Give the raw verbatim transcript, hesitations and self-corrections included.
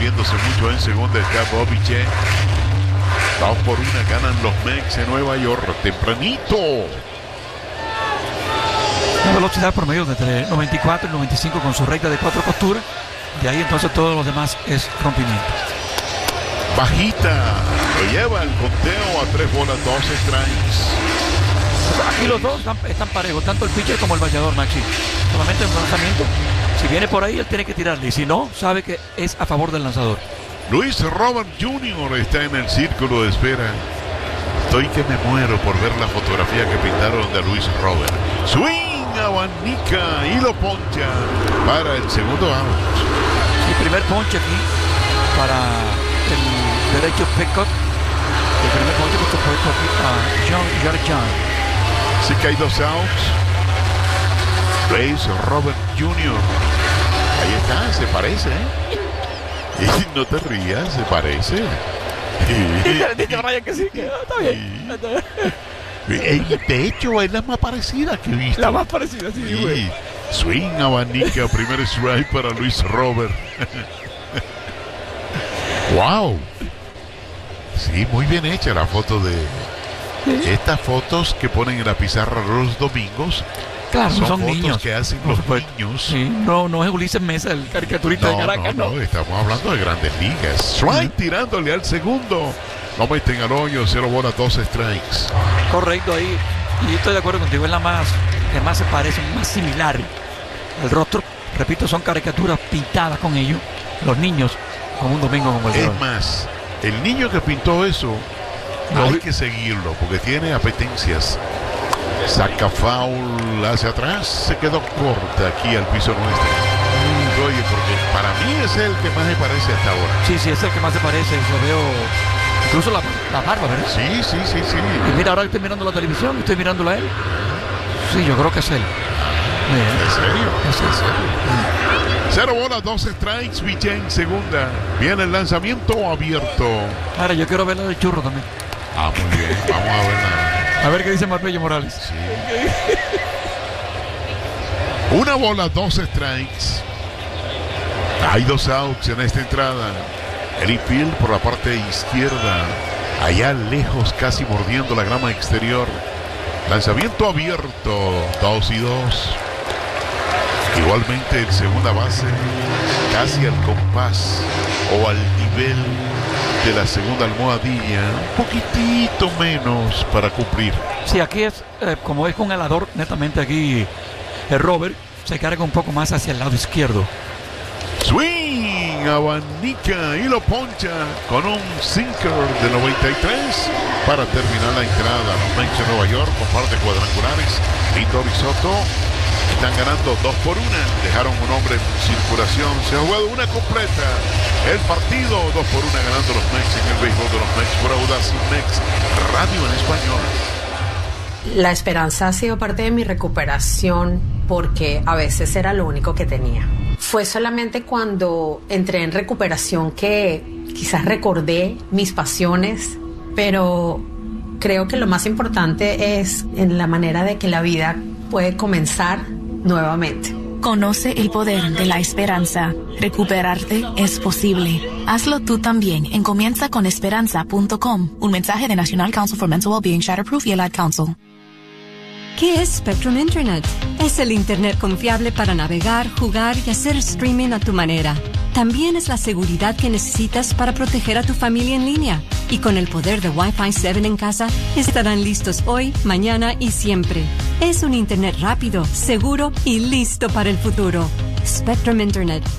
moviéndose mucho en segunda está Bobby Chen. Dos por una ganan los Mets en Nueva York tempranito. La velocidad promedio de entre noventa y cuatro y noventa y cinco con su recta de cuatro costuras. De ahí entonces todo lo demás es rompimiento. Bajita. Lo lleva el conteo a tres bolas, dos strikes. Aquí los dos están, están parejos, tanto el pitcher como el bateador, Maxi. Solamente en un lanzamiento. Si viene por ahí, él tiene que tirarle. Y si no, sabe que es a favor del lanzador. Luis Robert junior está en el círculo de espera. Estoy que me muero por ver la fotografía que pintaron de Luis Robert. Swing, abanica y lo poncha para el segundo out. El primer ponche aquí para el derecho Pecott. El primer ponche que fue a John Yarjan. Sí que hay dos outs. Luis Robert junior Ahí está, se parece, ¿eh? Y no te rías, se parece. Dice Brian que sí, que está bien. Y de hecho es la más parecida que he visto. La más parecida, sí, y güey. Swing, abanica, primer strike para Luis Robert. Wow. Sí, muy bien hecha la foto de... Estas fotos que ponen en la pizarra los domingos. Claro, son, son fotos niños que hacen los niños. Sí, no, no es Ulises Mesa, el caricaturista no, de Caracas, no, no. no, estamos hablando de grandes ligas. Strike uh-huh. Tirándole al segundo. Lo meten al hoyo, cero bolas, dos strikes. Correcto, ahí. Y estoy de acuerdo contigo, es la más, que más se parece, más similar al rostro. Repito, son caricaturas pintadas con ellos, los niños, con un domingo como el de hoy. Es más, el niño que pintó eso, no hay que seguirlo, porque tiene apetencias. Saca foul hacia atrás, se quedó corta aquí al piso nuestro. Mm, oye, porque para mí es el que más me parece hasta ahora. Sí, sí, es el que más se parece, lo veo. Incluso la, la barba, ¿verdad? Sí, sí, sí, sí. Y mira, ahora estoy mirando la televisión, estoy mirándola a él. Sí, yo creo que es él. ¿En serio? ¿Es en serio? Cero bolas, dos strikes, Vicen segunda. Viene el lanzamiento abierto. Ahora yo quiero ver la del churro también. Ah, muy bien, vamos a verla. A ver qué dice Marbello Morales. Sí. Una bola, dos strikes. Hay dos outs en esta entrada. El infield por la parte izquierda. Allá lejos, casi mordiendo la grama exterior. Lanzamiento abierto. Dos y dos. Igualmente en segunda base. Casi al compás o al nivel de la segunda almohadilla, un poquitito menos para cumplir. Sí, aquí es, eh, como es con el alador, netamente aquí el Robert se carga un poco más hacia el lado izquierdo. Swing, abanica y lo poncha con un sinker de noventa y tres para terminar la entrada. Los Mets de Nueva York con par de cuadrangulares. Lindor y Soto están ganando dos por una. Dejaron un hombre en circulación. Se ha jugado una completa. El partido dos por una ganando los Mets en el béisbol de los Mets por Audacy Mets Radio en español. La esperanza ha sido parte de mi recuperación porque a veces era lo único que tenía. Fue solamente cuando entré en recuperación que quizás recordé mis pasiones, pero creo que lo más importante es en la manera de que la vida puede comenzar nuevamente. Conoce el poder de la esperanza. Recuperarte es posible. Hazlo tú también en comienza con esperanza punto com. Un mensaje de National Council for Mental Wellbeing, Shatterproof y el Ad Council. ¿Qué es Spectrum Internet? Es el Internet confiable para navegar, jugar y hacer streaming a tu manera. También es la seguridad que necesitas para proteger a tu familia en línea. Y con el poder de Wi-Fi siete en casa, estarán listos hoy, mañana y siempre. Es un Internet rápido, seguro y listo para el futuro. Spectrum Internet.